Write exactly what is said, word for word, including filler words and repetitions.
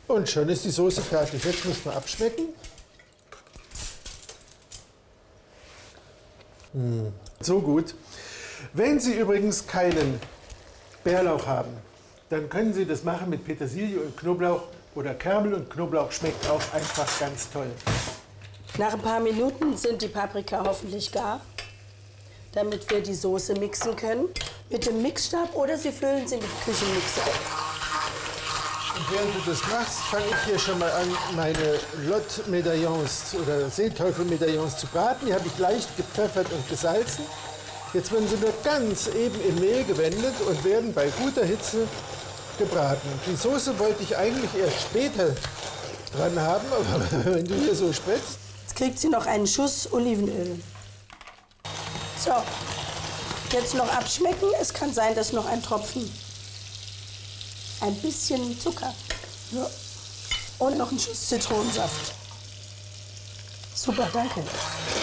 Und schon ist die Soße fertig. Jetzt müssen wir abschmecken. Mmh, so gut. Wenn Sie übrigens keinen Bärlauch haben, dann können Sie das machen mit Petersilie und Knoblauch oder Kernel und Knoblauch schmeckt auch einfach ganz toll. Nach ein paar Minuten sind die Paprika hoffentlich gar, damit wir die Soße mixen können mit dem Mixstab oder Sie füllen sie mit Küchenmixer. Und während du das machst, fange ich hier schon mal an, meine Lot-Medaillons oder Seeteufel-Medaillons zu braten. Die habe ich leicht gepfeffert und gesalzen. Jetzt werden sie nur ganz eben im Mehl gewendet und werden bei guter Hitze gebraten. Die Soße wollte ich eigentlich erst später dran haben, aber wenn du hier so spritzt. Jetzt kriegt sie noch einen Schuss Olivenöl. So, jetzt noch abschmecken. Es kann sein, dass noch ein Tropfen, ein bisschen Zucker ja. Und noch ein Schuss Zitronensaft. Super, danke.